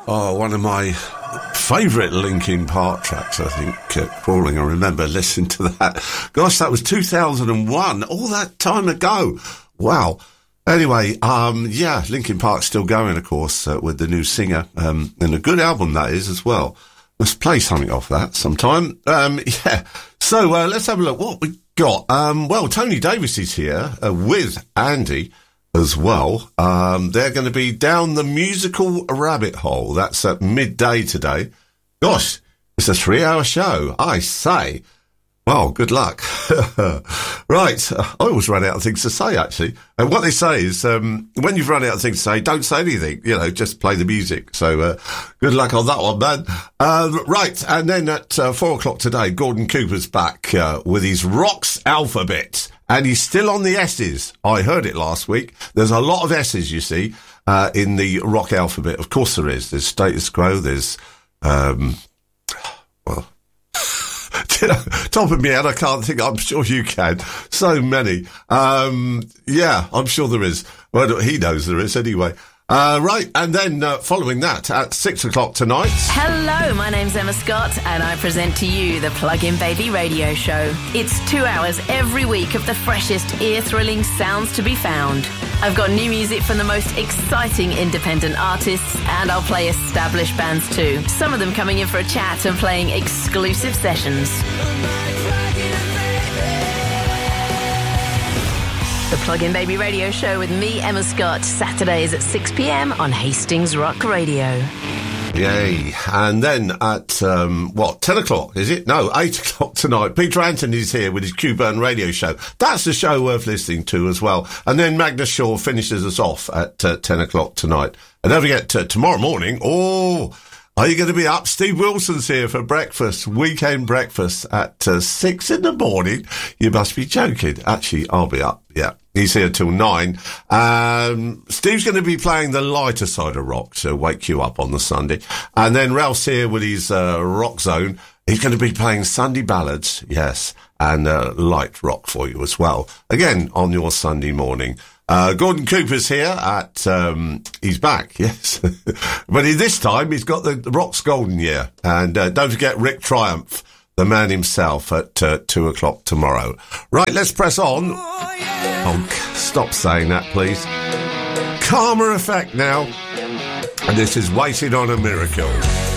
one of my favourite Linkin Park tracks, I think, Crawling. I remember listening to that. Gosh, that was 2001, all that time ago. Wow. Anyway, Linkin Park's still going, of course, with the new singer, and a good album that is as well. Let's play something off that sometime. So let's have a look what we got. Tony Davis is here with Andy as well. They're going to be down the musical rabbit hole. That's at midday today. Gosh, it's a 3-hour show, I say. Well, good luck. Right, I always run out of things to say, actually. And what they say is, when you've run out of things to say, don't say anything, just play the music. So, good luck on that one, man. Right, and then at 4:00 today, Gordon Cooper's back with his Rocks alphabet. And he's still on the S's. I heard it last week. There's a lot of S's, you see, in the rock alphabet. Of course there is. There's Status Quo, there's, top of my head, I can't think. I'm sure you can. So many. I'm sure there is. Well, he knows there is anyway. Right, and then following that, at 6:00 tonight... Hello, my name's Emma Scott, and I present to you the Plug-in Baby radio show. It's 2 hours every week of the freshest, ear-thrilling sounds to be found. I've got new music from the most exciting independent artists, and I'll play established bands too. Some of them coming in for a chat and playing exclusive sessions. The Plug-in Baby radio show with me, Emma Scott, Saturdays at 6 p.m. on Hastings Rock Radio. Yay. And then at, 10 o'clock, is it? No, 8 o'clock tonight. Peter Anthony's here with his Q-Burn radio show. That's a show worth listening to as well. And then Magnus Shaw finishes us off at 10 o'clock tonight. And don't forget, tomorrow morning, are you going to be up? Steve Wilson's here for breakfast, weekend breakfast at 6 in the morning. You must be joking. Actually, I'll be up. Yeah, he's here till 9. Steve's going to be playing the lighter side of rock to wake you up on the Sunday. And then Ralph's here with his rock zone. He's going to be playing Sunday ballads, yes, and light rock for you as well. Again, on your Sunday morning. Gordon Cooper's here at, he's back, yes. But this time he's got the Rock's Golden Year. And don't forget Rick Triumph, the man himself, at 2 o'clock tomorrow. Right, let's press on. Oh, stop saying that, please. Karma Effect now. And this is Waiting on a Miracle.